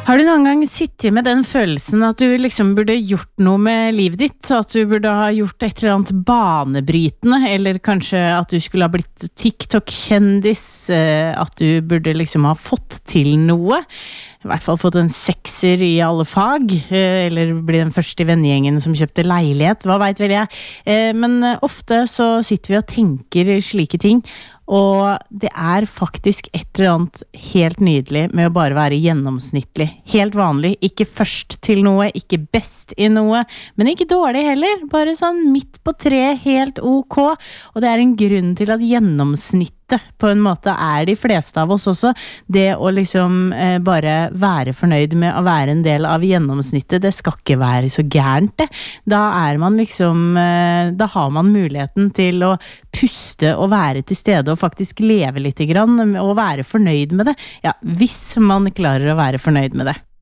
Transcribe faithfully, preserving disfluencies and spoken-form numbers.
Har du noen gang sittet med den følelsen at du liksom burde gjort noe med livet ditt, at du burde ha gjort et eller annet banebrytende, eller kanskje at du skulle ha blitt TikTok-kjendis, at du burde liksom ha fått til noe, i hvert fall fått en sekser i alle fag, eller bli den første i vennegjengen som kjøpte leilighet, hva vet vel jeg. Men ofte så sitter vi og tenker slike ting, og det er faktisk et eller annet helt nydelig med å bare være gjennomsnittlig. Helt vanlig, ikke først til noe, ikke best i noe, men ikke dårlig heller. Bare sånn midt på tre, helt ok. Og det er en grunn til at gjennomsnittet på en måte er de fleste av oss også. Det å liksom eh, bare være fornøyd med å være en del av gjennomsnittet, det skal ikke være så gærent det. Da er man liksom, eh, da har man muligheten til å puste og være til stede og faktisk leve litt grann og være fornøyd med det. Ja, hvis man klarer å være fornøyd med det.